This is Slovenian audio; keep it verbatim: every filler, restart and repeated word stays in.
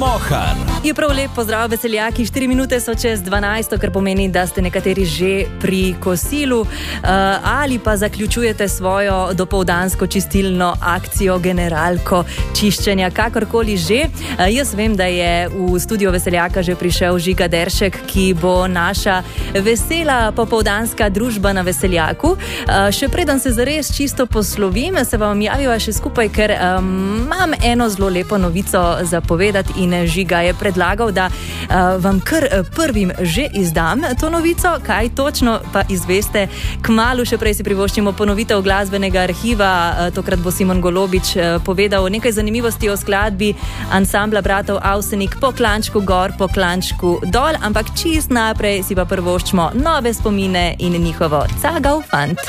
Pohar. Je prav lep pozdrav, veseljaki. štiri minute so čez dvanajsto, kar pomeni, da ste nekateri že pri kosilu uh, ali pa zaključujete svojo dopoldansko čistilno akcijo, generalko čiščenja, kakorkoli že. Uh, jaz vem, da je v studio veseljaka že prišel Žiga Deršek, ki bo naša vesela popoldanska družba na veseljaku. Uh, še preden se zares čisto poslovim, se vam javiva še skupaj, ker um, imam eno zelo lepo novico za povedati in Žiga je predlagal, da uh, vam kar prvim že izdam to novico, kaj točno pa izveste kmalu. Še prej si privoščimo ponovitev glasbenega arhiva, uh, tokrat bo Simon Golobič uh, povedal nekaj zanimivosti o skladbi ansambla bratov Avsenik Po klančku gor, po klančku dol, ampak čist naprej si pa privoščimo nove spomine in njihovo Cagav fant.